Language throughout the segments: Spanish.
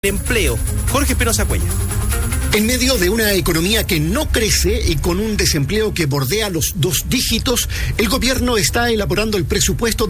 Empleo. Jorge Espinosa Cuellar. En medio de una economía que no crece y con un desempleo que bordea los 2 dígitos, el gobierno está elaborando el presupuesto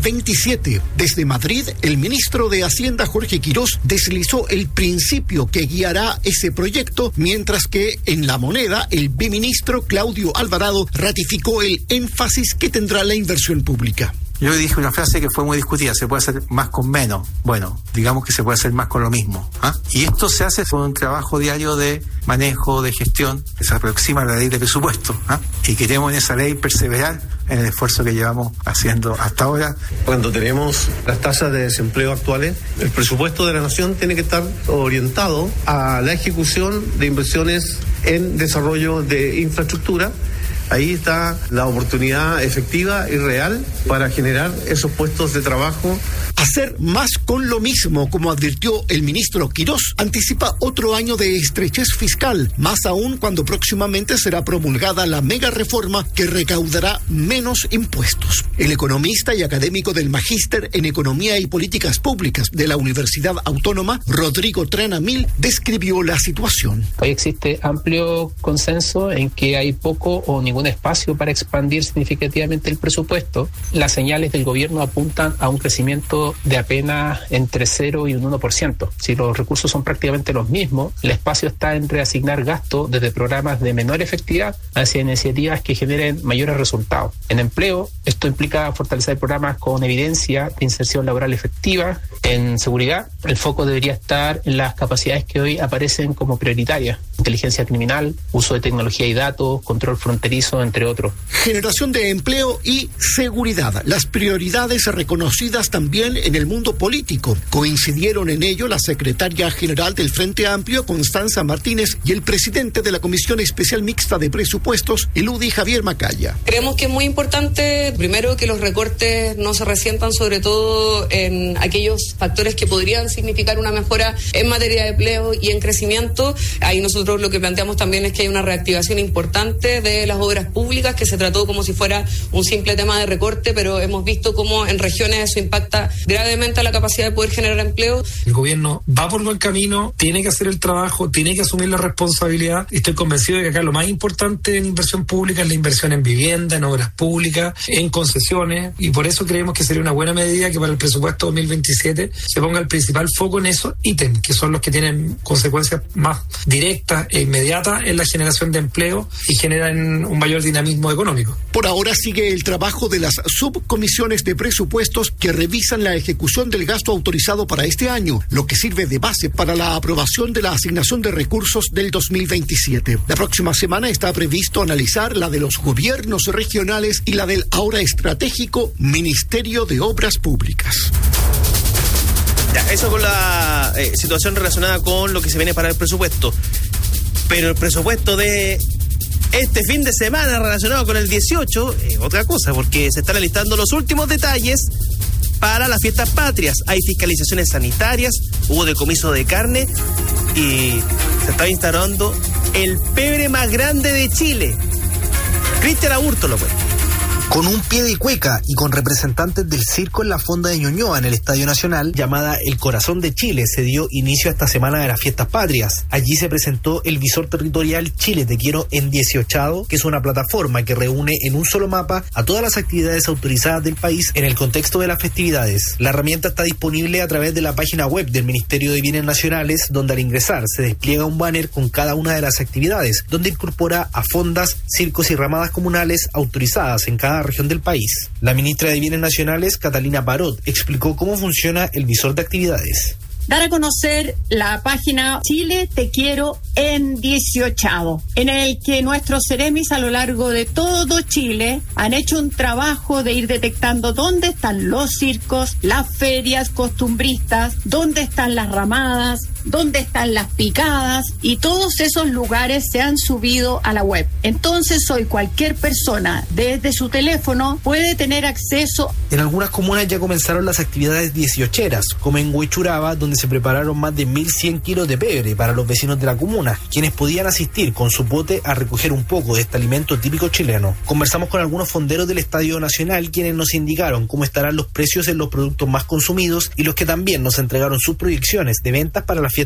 2027. Desde Madrid, el ministro de Hacienda, Jorge Quirós, deslizó el principio que guiará ese proyecto, mientras que en La Moneda, el biministro Claudio Alvarado ratificó el énfasis que tendrá la inversión pública. Yo dije una frase que fue muy discutida: se puede hacer más con menos. Bueno, digamos que se puede hacer más con lo mismo. Y esto se hace con un trabajo diario de manejo, de gestión, que se aproxima a la ley de presupuesto. Y queremos en esa ley perseverar en el esfuerzo que llevamos haciendo hasta ahora. Cuando tenemos las tasas de desempleo actuales, el presupuesto de la Nación tiene que estar orientado a la ejecución de inversiones en desarrollo de infraestructura. Ahí está la oportunidad efectiva y real para generar esos puestos de trabajo. Hacer más con lo mismo, como advirtió el ministro Quirós, anticipa otro año de estrechez fiscal, más aún cuando próximamente será promulgada la mega reforma que recaudará menos impuestos. El economista y académico del Magíster en Economía y Políticas Públicas de la Universidad Autónoma, Rodrigo Tranamil, describió la situación. Hoy existe amplio consenso en que hay poco o ningún espacio para expandir significativamente el presupuesto. Las señales del gobierno apuntan a un crecimiento de apenas entre 0 y un 1%. Si los recursos son prácticamente los mismos, el espacio está en reasignar gasto desde programas de menor efectividad hacia iniciativas que generen mayores resultados. En empleo, esto implica fortalecer programas con evidencia de inserción laboral efectiva. En seguridad, el foco debería estar en las capacidades que hoy aparecen como prioritarias: inteligencia criminal, uso de tecnología y datos, control fronterizo, entre otros. Generación de empleo y seguridad, las prioridades reconocidas también en el mundo político. Coincidieron en ello la secretaria general del Frente Amplio, Constanza Martínez, y el presidente de la Comisión Especial Mixta de Presupuestos, el UDI, Javier Macaya. Creemos que es muy importante, primero, que los recortes no se resientan sobre todo en aquellos factores que podrían significar una mejora en materia de empleo y en crecimiento. Ahí nosotros lo que planteamos también es que hay una reactivación importante de las obras públicas, que se trató como si fuera un simple tema de recorte, pero hemos visto cómo en regiones eso impacta gravemente a la capacidad de poder generar empleo. El gobierno va por buen camino, tiene que hacer el trabajo, tiene que asumir la responsabilidad. Estoy convencido de que acá lo más importante en inversión pública es la inversión en vivienda, en obras públicas, en concesiones, y por eso creemos que sería una buena medida que para el presupuesto 2027 se ponga el principal foco en esos ítems, que son los que tienen consecuencias más directas e inmediatas en la generación de empleo y generan un mayor dinamismo económico. Por ahora sigue el trabajo de las subcomisiones de presupuestos que revisan la ejecución del gasto autorizado para este año, lo que sirve de base para la aprobación de la asignación de recursos del 2027. La próxima semana está previsto analizar la de los gobiernos regionales y la del ahora estratégico Ministerio de Obras Públicas. Ya, eso con la situación relacionada con lo que se viene para el presupuesto. Pero el presupuesto de este fin de semana relacionado con el 18 es otra cosa, porque se están alistando los últimos detalles para las fiestas patrias. Hay fiscalizaciones sanitarias, hubo decomiso de carne y se está instalando el pebre más grande de Chile. Cristian Aburto lo cuenta. Con un pie de cueca y con representantes del circo en la fonda de Ñuñoa en el Estadio Nacional, llamada El Corazón de Chile, se dio inicio a esta semana de las fiestas patrias. Allí se presentó el visor territorial Chile Te Quiero en 18º, que es una plataforma que reúne en un solo mapa a todas las actividades autorizadas del país en el contexto de las festividades. La herramienta está disponible a través de la página web del Ministerio de Bienes Nacionales, donde al ingresar se despliega un banner con cada una de las actividades, donde incorpora a fondas, circos y ramadas comunales autorizadas en cada región del país. La ministra de Bienes Nacionales, Catalina Parot, explicó cómo funciona el visor de actividades. Dar a conocer la página Chile Te Quiero en 18º, en el que nuestros seremis a lo largo de todo Chile han hecho un trabajo de ir detectando dónde están los circos, las ferias costumbristas, dónde están las ramadas, dónde están las picadas, y todos esos lugares se han subido a la web. Entonces hoy cualquier persona desde su teléfono puede tener acceso. En algunas comunas ya comenzaron las actividades 18eras, como en Huichuraba, donde se prepararon más de 1.100 kilos de pebre para los vecinos de la comuna, quienes podían asistir con su bote a recoger un poco de este alimento típico chileno. Conversamos con algunos fonderos del Estadio Nacional, quienes nos indicaron cómo estarán los precios en los productos más consumidos y los que también nos entregaron sus proyecciones de ventas para las fiestas